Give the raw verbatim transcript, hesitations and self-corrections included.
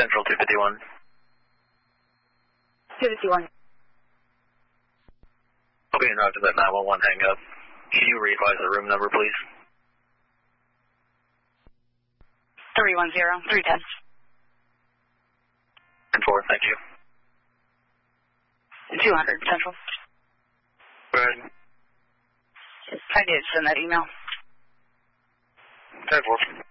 Central two fifty-one. two fifty-one. Okay, and after that nine one one hang up. Can you re-advise the room number, please? three one zero, three ten. And four, thank you. two hundred, Central. Go ahead. I did send that email. ten four.